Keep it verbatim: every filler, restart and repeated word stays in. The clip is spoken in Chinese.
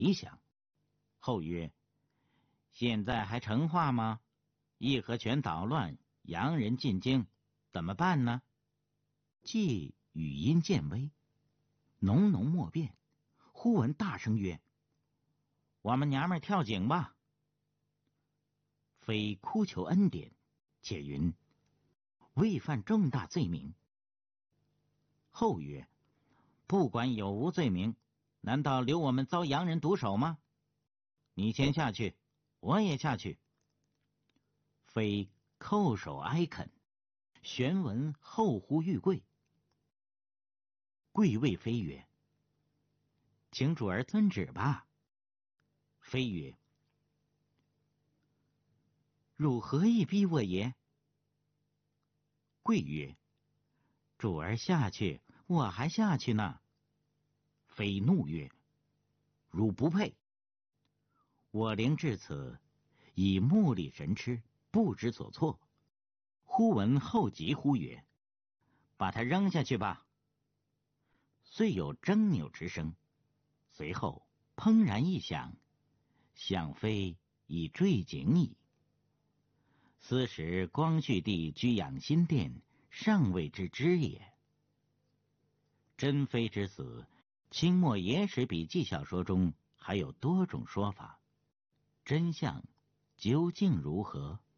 一想。后曰：现在还成话吗？义和拳捣乱，洋人进京，怎么办呢？既语音渐微，浓浓莫辨，忽闻大声曰：我们娘们儿跳井吧！非哭求恩典，且云未犯重大罪名。后曰：不管有无罪名，难道留我们遭洋人毒手吗？你先下去，我也下去。非叩首哀恳，玄闻后呼玉贵。贵谓妃曰：请主儿遵旨吧。妃曰：汝何意逼我爷？贵曰：主儿下去，我还下去呢。妃怒曰：汝不配！我灵至此，已目力神痴，不知所措。忽闻后急呼曰：把他扔下去吧！遂有铮扭之声，随后砰然一响，想非已坠井矣。斯时光绪帝居养心殿，尚未知之也。珍妃之死，清末野史笔记小说中还有多种说法，真相究竟如何？